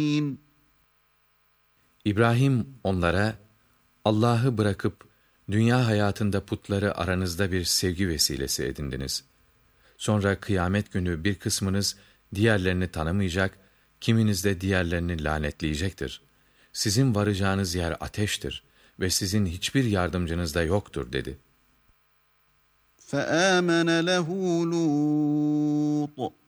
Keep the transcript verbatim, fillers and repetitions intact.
İbrahim onlara, Allah'ı bırakıp dünya hayatında putları aranızda bir sevgi vesilesi edindiniz. Sonra kıyamet günü bir kısmınız diğerlerini tanımayacak, kiminiz de diğerlerini lanetleyecektir. Sizin varacağınız yer ateştir ve sizin hiçbir yardımcınız da yoktur dedi. فَآمَنَ لَهُ لُوطٌ